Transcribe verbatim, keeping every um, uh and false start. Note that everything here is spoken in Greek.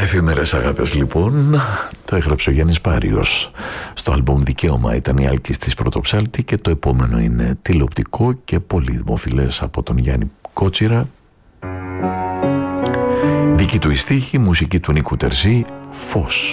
Εφήμερες αγάπες λοιπόν, το έγραψε ο Γιάννης Πάριος. Στο άλμπουμ Δικαίωμα ήταν η Άλκης της Πρωτοψάλτη και το επόμενο είναι τηλεοπτικό και πολύ δημοφιλές από τον Γιάννη Κότσιρα. Δική του η στίχη, μουσική του Νίκου Τερζή, Φως.